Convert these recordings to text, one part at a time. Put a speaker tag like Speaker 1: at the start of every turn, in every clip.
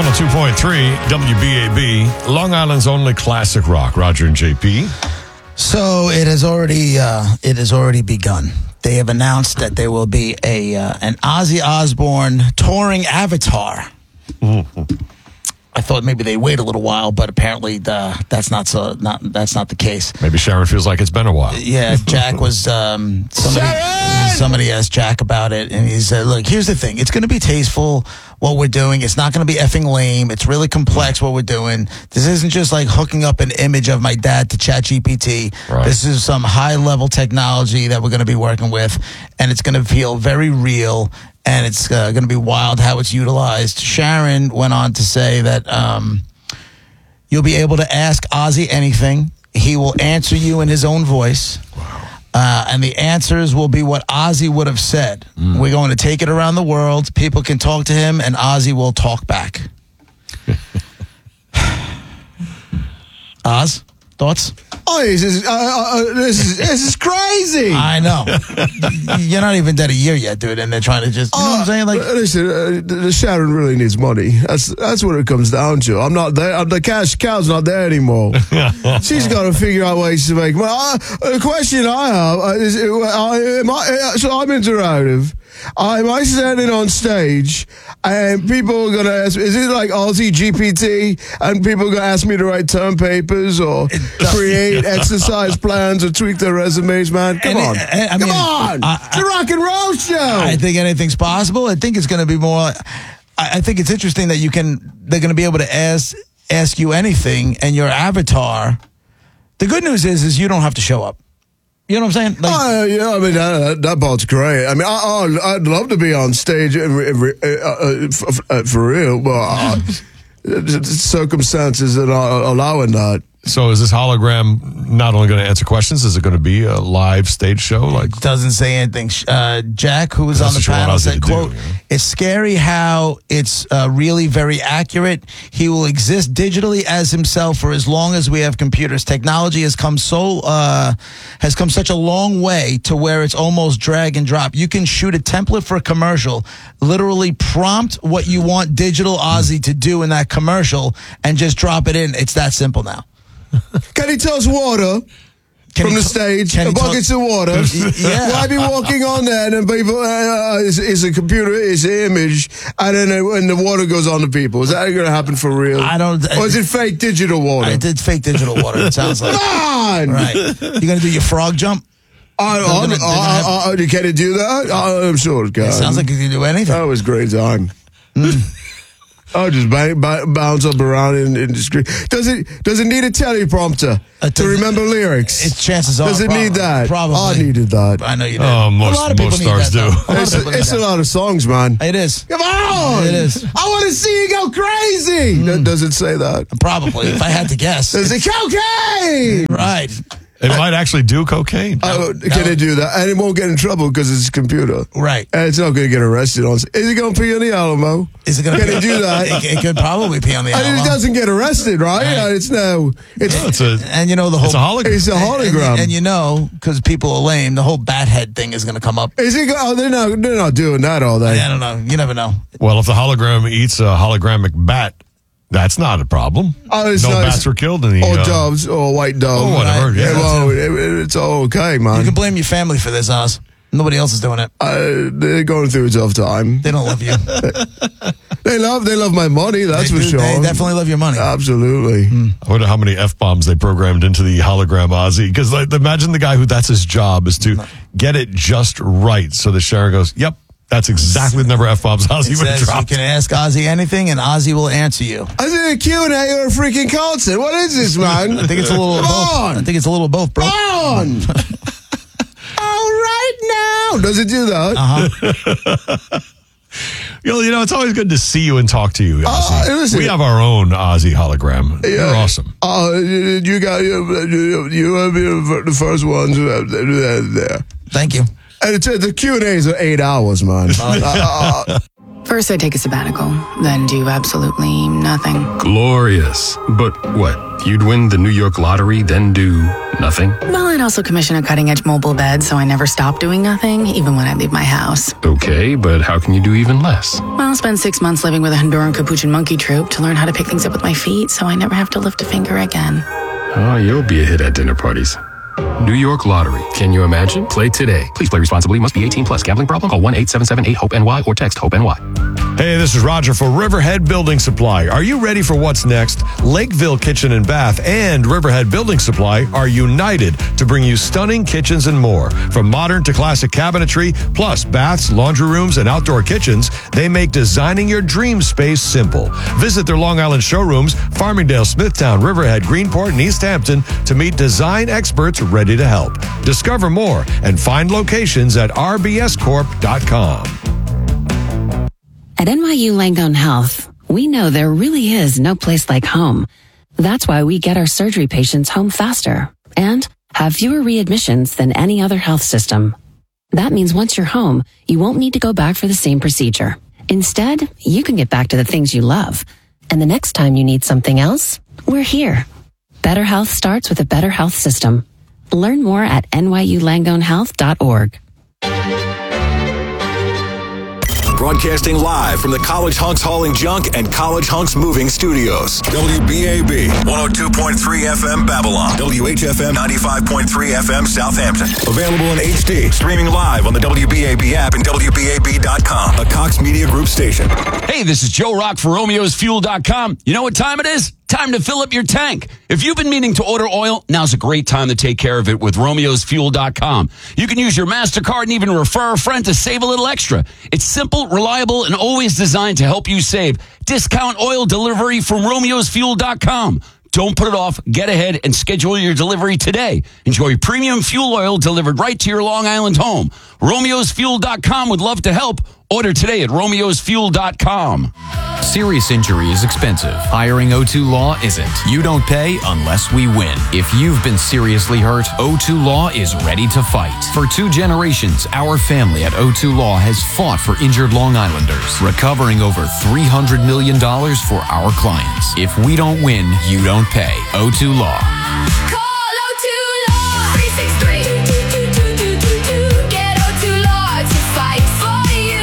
Speaker 1: 102.3 WBAB, Long Island's only classic rock. Roger and JP.
Speaker 2: So it has already begun. They have announced that there will be an Ozzy Osbourne touring Avatar. I thought maybe they wait a little while, but apparently that's not the case.
Speaker 1: Maybe Sharon feels like it's been a while.
Speaker 2: Yeah, Jack was somebody asked Jack about it, and he said, "Look, here's the thing. It's going to be tasteful what we're doing. It's not going to be effing lame. It's really complex what we're doing. This isn't just like hooking up an image of my dad to ChatGPT.
Speaker 1: Right.
Speaker 2: This is some high level technology that we're going to be working with, and it's going to feel very real." And it's going to be wild how it's utilized. Sharon went on to say that you'll be able to ask Ozzy anything. He will answer you in his own voice.
Speaker 1: Wow.
Speaker 2: And the answers will be what Ozzy would have said. We're going to take it around the world. People can talk to him, and Ozzy will talk back. Oz, thoughts?
Speaker 3: Oh, this is crazy.
Speaker 2: I know. You're not even dead a year yet, dude, and they're trying to just, you know what I'm saying? Like,
Speaker 3: listen, Sharon really needs money. That's what it comes down to. I'm not there. The cash cow's not there anymore. She's got to figure out ways to make money. The question I have is, so I'm interactive. Am I standing on stage and people are going to ask, is it like Aussie GPT and people are going to ask me to write term papers or create exercise plans or tweak their resumes, man? Come on. Come on. It's a rock and roll show.
Speaker 2: I think anything's possible. I think it's going to be more, I think it's interesting that they're going to be able to ask you anything, and your avatar, the good news is you don't have to show up. You know what I'm saying? Like,
Speaker 3: yeah, I mean, that part's great. I mean, I'd love to be on stage for real, but circumstances that are allowing that.
Speaker 1: So is this hologram not only going to answer questions, is it going to be a live stage show? Like,
Speaker 2: doesn't say anything. Jack, who was on the panel, said, quote, "It's scary how it's really very accurate. He will exist digitally as himself for as long as we have computers. Technology has come such a long way to where it's almost drag and drop. You can shoot a template for a commercial, literally prompt what you want digital Ozzy to do in that commercial, and just drop it in. It's that simple now."
Speaker 3: Can he toss water from the stage? Buckets of water.
Speaker 2: Yeah.
Speaker 3: Will I be walking on there and then people, it's a computer, it's an image, and then when the water goes on to people, is that going to happen for real?
Speaker 2: I don't.
Speaker 3: Or is it fake digital water?
Speaker 2: I did fake digital water, it sounds like.
Speaker 3: Come on!
Speaker 2: Right. You going to do your frog jump?
Speaker 3: Can it do that? I'm sure it can.
Speaker 2: It sounds like you can do anything.
Speaker 3: That was a great time. Oh, just bounce up around in the screen. Does it need a teleprompter to remember lyrics?
Speaker 2: Its chances are.
Speaker 3: Does it need that?
Speaker 2: Probably.
Speaker 3: I needed that.
Speaker 2: I know you did.
Speaker 1: Oh, most stars do.
Speaker 3: It's a lot of songs, man.
Speaker 2: It is.
Speaker 3: Come on!
Speaker 2: It is.
Speaker 3: I want to see you go crazy. Does it say that?
Speaker 2: Probably, if I had to guess.
Speaker 3: Does it cocaine?
Speaker 2: Right.
Speaker 1: It might actually do cocaine.
Speaker 3: Can it do that? And it won't get in trouble because it's a computer.
Speaker 2: Right.
Speaker 3: And it's not going to get arrested on. Is it going to pee on the Alamo?
Speaker 2: Is it going to?
Speaker 3: Can it do that?
Speaker 2: It could probably pee on the Alamo.
Speaker 3: And it doesn't get arrested, right?
Speaker 2: It's and you know the whole.
Speaker 1: It's a hologram.
Speaker 3: It's a hologram.
Speaker 2: And you know, because people are lame, the whole bat head thing is going to come up.
Speaker 3: Is it? Oh, they're not doing that all day.
Speaker 2: I don't know. You never know.
Speaker 1: Well, if the hologram eats a hologramic bat, that's not a problem.
Speaker 3: No
Speaker 1: bats were killed in the...
Speaker 3: Or doves, or white dove.
Speaker 1: Oh, whatever,
Speaker 2: right?
Speaker 1: yeah.
Speaker 3: Well, it's all okay, man.
Speaker 2: You can blame your family for this, Oz. Nobody else is doing it.
Speaker 3: They're going through a tough time.
Speaker 2: They don't love you.
Speaker 3: They love my money, that's for sure.
Speaker 2: They definitely love your money.
Speaker 3: Absolutely.
Speaker 1: I wonder how many F-bombs they programmed into the hologram Ozzy. Because imagine the guy that's his job is to get it just right. So that Sharon goes, yep. That's exactly the number of F-bombs Ozzy would have dropped.
Speaker 2: You can ask Ozzy anything, and Ozzy will answer you.
Speaker 3: Is it a Q&A or a freaking concert? What is this, man?
Speaker 2: I think it's a little of both. I think it's a little of both, bro.
Speaker 3: On! All right now! Does it do that?
Speaker 2: Uh-huh.
Speaker 1: You know, it's always good to see you and talk to you, Ozzy.
Speaker 3: Listen,
Speaker 1: we have our own Ozzy hologram. You're awesome.
Speaker 3: You have the first ones there.
Speaker 2: Thank you.
Speaker 3: And the Q&As are 8 hours, man.
Speaker 4: First, I take a sabbatical, then do absolutely nothing.
Speaker 5: Glorious. But what? You'd win the New York lottery, then do Nothing?
Speaker 4: Well, I'd also commission a cutting-edge mobile bed, so I never stop doing nothing, even when I leave my house.
Speaker 5: Okay, but how can you do even less?
Speaker 4: Well, I'll spend 6 months living with a Honduran Capuchin monkey troupe to learn how to pick things up with my feet, so I never have to lift a finger again.
Speaker 5: Oh, you'll be a hit at dinner parties. New York Lottery. Can you imagine? Play today. Please play responsibly. Must be 18 plus. Gambling problem? Call 1-877-8-HOPE-NY or text HOPE-NY.
Speaker 1: Hey, this is Roger for Riverhead Building Supply. Are you ready for what's next? Lakeville Kitchen and Bath and Riverhead Building Supply are united to bring you stunning kitchens and more. From modern to classic cabinetry, plus baths, laundry rooms, and outdoor kitchens, they make designing your dream space simple. Visit their Long Island showrooms, Farmingdale, Smithtown, Riverhead, Greenport, and East Hampton to meet design experts ready to help. Discover more and find locations at rbscorp.com.
Speaker 6: At NYU Langone Health, we know there really is no place like home. That's why we get our surgery patients home faster and have fewer readmissions than any other health system. That means once you're home, you won't need to go back for the same procedure. Instead, you can get back to the things you love. And the next time you need something else, we're here. Better health starts with a better health system. Learn more at nyulangonehealth.org.
Speaker 7: Broadcasting live from the College Hunks Hauling Junk and College Hunks Moving Studios. WBAB 102.3 FM Babylon. WHFM 95.3 FM Southampton. Available in HD. Streaming live on the WBAB app and WBAB.com. A Cox Media Group station.
Speaker 8: Hey, this is Joe Rock for Romeo'sFuel.com. You know what time it is? Time to fill up your tank. If you've been meaning to order oil, now's a great time to take care of it with Romeo'sFuel.com. You can use your MasterCard and even refer a friend to save a little extra. It's simple, reliable, and always designed to help you save. Discount oil delivery from Romeo'sFuel.com. Don't put it off. Get ahead and schedule your delivery today. Enjoy premium fuel oil delivered right to your Long Island home. Romeo'sFuel.com would love to help. Order today at Romeo'sFuel.com.
Speaker 9: Serious injury is expensive. Hiring O2 Law isn't. You don't pay unless we win. If you've been seriously hurt, O2 Law is ready to fight. For 2 generations, our family at O2 Law has fought for injured Long Islanders, recovering over $300 million for our clients. If we don't win, you don't pay. O2 Law.
Speaker 10: Call O2 Law 363-222-2222. Get O2 Law to fight for you.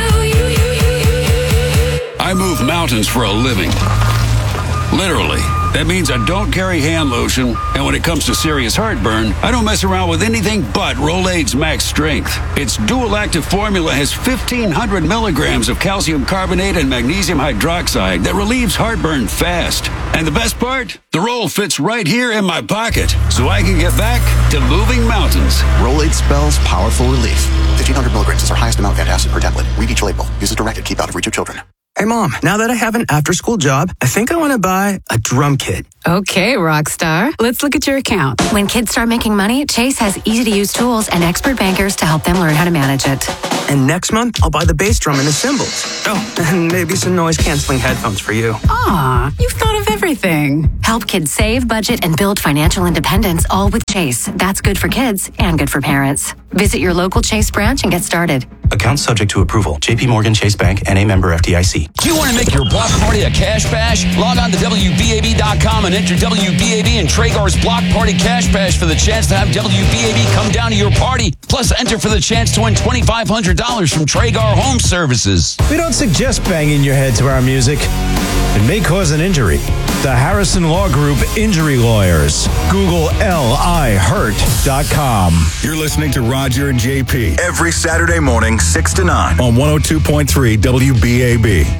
Speaker 11: I move mountains for a living. Literally. That means I don't carry hand lotion, and when it comes to serious heartburn, I don't mess around with anything but Rolaids Max Strength. Its dual active formula has 1,500 milligrams of calcium carbonate and magnesium hydroxide that relieves heartburn fast. And the best part? The roll fits right here in my pocket, so I can get back to moving mountains.
Speaker 12: Rolaids spells powerful relief. 1,500 milligrams is our highest amount of antacid per tablet. Read each label. Use as directed. Keep out of reach of children.
Speaker 13: Hey, Mom, now that I have an after-school job, I think I want to buy a drum kit.
Speaker 14: Okay, Rockstar. Let's look at your account.
Speaker 15: When kids start making money, Chase has easy-to-use tools and expert bankers to help them learn how to manage it.
Speaker 13: And next month, I'll buy the bass drum and the cymbals. Oh, and maybe some noise-canceling headphones for you.
Speaker 14: Aw, you've thought of everything.
Speaker 15: Help kids save, budget, and build financial independence, all with Chase. That's good for kids and good for parents. Visit your local Chase branch and get started.
Speaker 12: Account subject to approval. JP Morgan Chase Bank and a member FDIC.
Speaker 8: Do you want to make your block party a cash bash? Log on to WBAB.com and enter WBAB and Traeger's Block Party Cash Bash for the chance to have WBAB come down to your party. Plus, enter for the chance to win $2,500 from Traeger Home Services.
Speaker 16: We don't suggest banging your head to our music. It may cause an injury. The Harrison Law Group Injury Lawyers. Google LIHurt.com.
Speaker 7: You're listening to Roger and JP every Saturday morning, 6 to 9 on 102.3 WBAB.